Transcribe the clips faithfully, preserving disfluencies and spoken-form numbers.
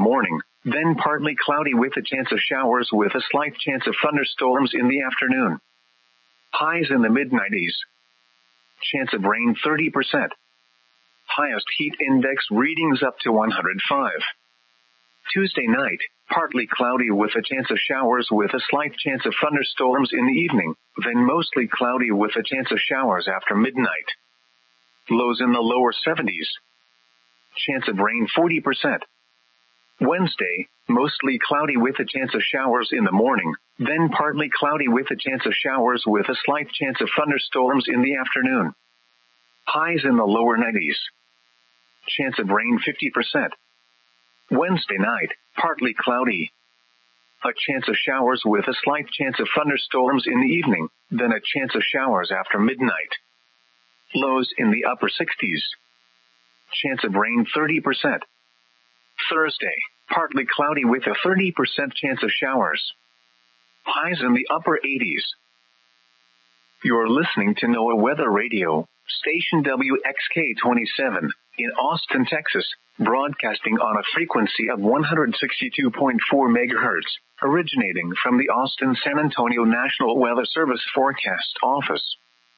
Morning, then partly cloudy with a chance of showers with a slight chance of thunderstorms in the afternoon. Highs in the mid nineties. Chance of rain thirty percent. Highest heat index readings up to one hundred five. Tuesday night, partly cloudy with a chance of showers with a slight chance of thunderstorms in the evening, then mostly cloudy with a chance of showers after midnight. Lows in the lower seventies. Chance of rain forty percent. Wednesday, mostly cloudy with a chance of showers in the morning, then partly cloudy with a chance of showers with a slight chance of thunderstorms in the afternoon. Highs in the lower nineties. Chance of rain fifty percent. Wednesday night, partly cloudy. A chance of showers with a slight chance of thunderstorms in the evening, then a chance of showers after midnight. Lows in the upper sixties. Chance of rain thirty percent. Thursday, partly cloudy with a thirty percent chance of showers. Highs in the upper eighties. You're listening to NOAA Weather Radio, station W X K twenty-seven, in Austin, Texas, broadcasting on a frequency of one hundred sixty-two point four megahertz, originating from the Austin-San Antonio National Weather Service Forecast Office.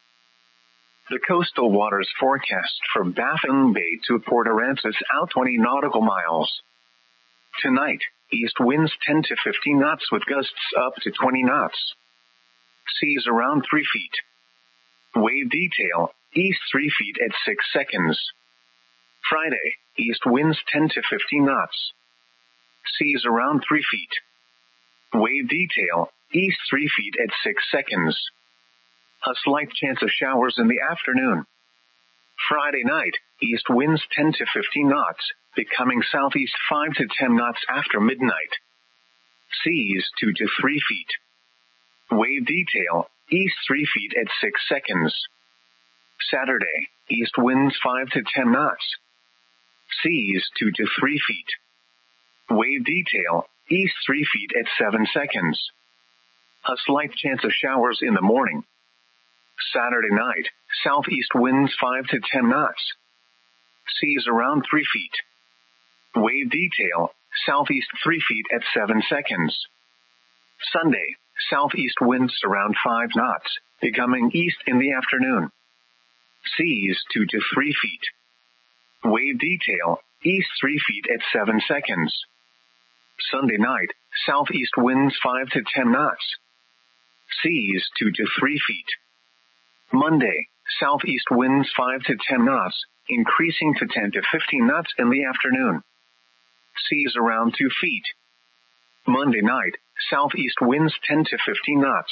The coastal waters forecast for Baffin Bay to Port Aransas out twenty nautical miles. Tonight, east winds ten to fifteen knots with gusts up to twenty knots. Seas around three feet. Wave detail, east three feet at six seconds. Friday, east winds ten to fifteen knots. Seas around three feet. Wave detail, east three feet at six seconds. A slight chance of showers in the afternoon. Friday night, east winds ten to fifteen knots, becoming southeast five to ten knots after midnight. Seas two to three feet. Wave detail, east three feet at six seconds. Saturday, east winds five to ten knots. Seas two to three feet. Wave detail, east three feet at seven seconds. A slight chance of showers in the morning. Saturday night, southeast winds five to ten knots. Seas around three feet. Wave detail, southeast three feet at seven seconds. Sunday, southeast winds around five knots, becoming east in the afternoon. Seas two to three feet. Wave detail, east three feet at seven seconds. Sunday night, southeast winds five to ten knots. Seas two to three feet. Monday, southeast winds five to ten knots, increasing to ten to fifteen knots in the afternoon. Seas around two feet. Monday night, southeast winds ten to fifteen knots.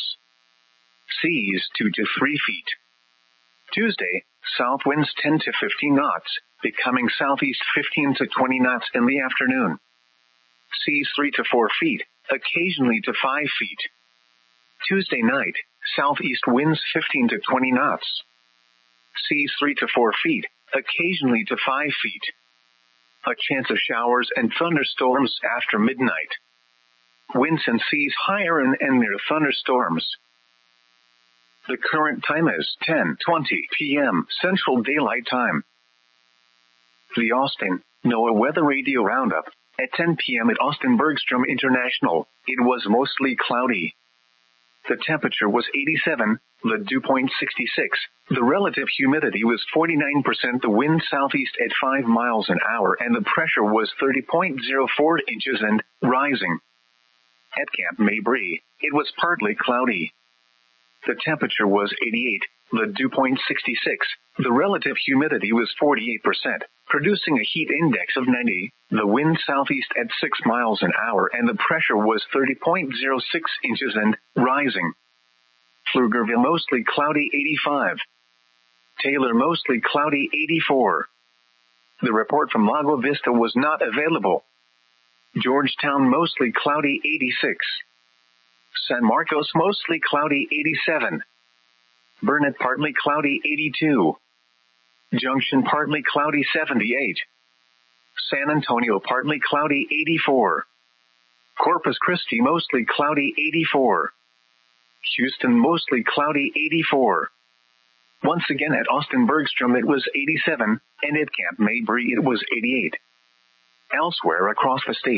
Seas two to three feet. Tuesday, south winds ten to fifteen knots, becoming southeast fifteen to twenty knots in the afternoon. Seas three to four feet, occasionally to five feet. Tuesday night, southeast winds fifteen to twenty knots. Seas three to four feet, occasionally to five feet. A chance of showers and thunderstorms after midnight. Winds and seas higher and, and near thunderstorms. The current time is ten twenty p.m. Central Daylight Time. The Austin NOAA Weather Radio Roundup. At ten p.m. at Austin Bergstrom International, it was mostly cloudy. The temperature was eighty-seven, the dew point sixty-six, the relative humidity was forty-nine percent, the wind southeast at five miles an hour, and the pressure was thirty point zero four inches and rising. At Camp Mabry, it was partly cloudy. The temperature was eighty-eight, the dew point sixty-six, the relative humidity was forty-eight percent, producing a heat index of ninety, the wind southeast at six miles an hour, and the pressure was thirty point zero six inches and rising. Pflugerville mostly cloudy eighty-five. Taylor mostly cloudy eighty-four. The report from Lago Vista was not available. Georgetown mostly cloudy eighty-six. San Marcos mostly cloudy eighty-seven. Burnett partly cloudy eighty-two. Junction partly cloudy seventy-eight. San Antonio partly cloudy eighty-four. Corpus Christi mostly cloudy eighty-four. Houston mostly cloudy eighty-four. Once again at Austin Bergstrom it was eighty-seven, and at Camp Mabry it was eighty-eight. Elsewhere across the state,